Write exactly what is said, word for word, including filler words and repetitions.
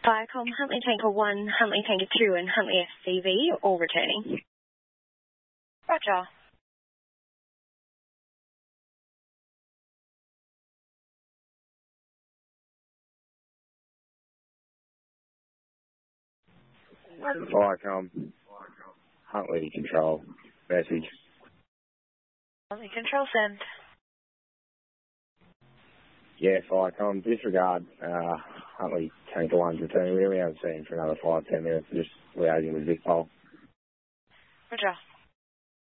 Viacom, Huntley Tanker one, Huntley Tanker two, and Huntley S C V, all returning. Roger. Viacom, Huntley Control, message. Huntley Control, send. Yeah, Viacom, disregard uh, Huntley Tanker one's returning. We haven't seen him for another five, ten minutes, just liaising with Vic Pole. Roger.